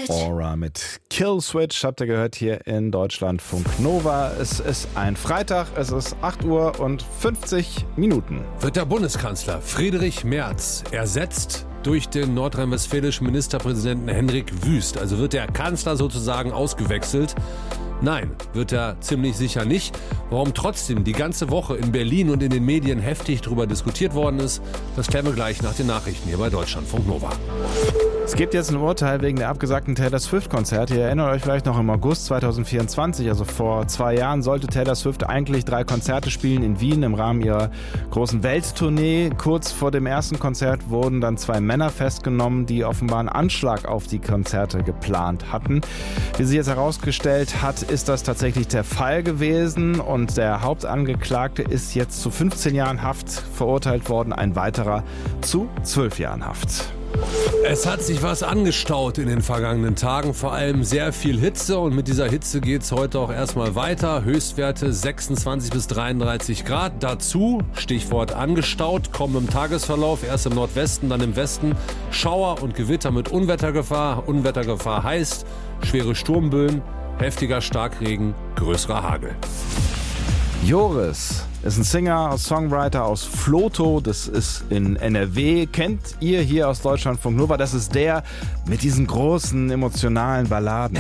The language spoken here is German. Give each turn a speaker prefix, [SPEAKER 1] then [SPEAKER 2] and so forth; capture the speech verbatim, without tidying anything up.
[SPEAKER 1] Aura mit Kill Switch habt ihr gehört hier in Deutschlandfunk Nova. Es ist ein Freitag, es ist acht Uhr und fünfzig Minuten.
[SPEAKER 2] Wird der Bundeskanzler Friedrich Merz ersetzt durch den nordrhein-westfälischen Ministerpräsidenten Hendrik Wüst? Also wird der Kanzler sozusagen ausgewechselt? Nein, wird er ziemlich sicher nicht. Warum trotzdem die ganze Woche in Berlin und in den Medien heftig darüber diskutiert worden ist, das klären wir gleich nach den Nachrichten hier bei Deutschlandfunk Nova.
[SPEAKER 1] Es gibt jetzt ein Urteil wegen der abgesagten Taylor Swift-Konzerte. Ihr erinnert euch vielleicht noch im August zweitausendvierundzwanzig, also vor zwei Jahren, sollte Taylor Swift eigentlich drei Konzerte spielen in Wien im Rahmen ihrer großen Welttournee. Kurz vor dem ersten Konzert wurden dann zwei Männer festgenommen, die offenbar einen Anschlag auf die Konzerte geplant hatten. Wie sich jetzt herausgestellt hat, ist das tatsächlich der Fall gewesen und der Hauptangeklagte ist jetzt zu fünfzehn Jahren Haft verurteilt worden, ein weiterer zu zwölf Jahren Haft.
[SPEAKER 2] Es hat sich was angestaut in den vergangenen Tagen, vor allem sehr viel Hitze und mit dieser Hitze geht es heute auch erstmal weiter. Höchstwerte sechsundzwanzig bis dreiunddreißig Grad. Dazu, Stichwort angestaut, kommen im Tagesverlauf erst im Nordwesten, dann im Westen Schauer und Gewitter mit Unwettergefahr. Unwettergefahr heißt schwere Sturmböen, heftiger Starkregen, größerer Hagel.
[SPEAKER 1] Joris ist ein Singer, Songwriter aus Vlotho, das ist in N R W. Kennt ihr hier aus Deutschlandfunk Nova? Das ist der mit diesen großen emotionalen Balladen.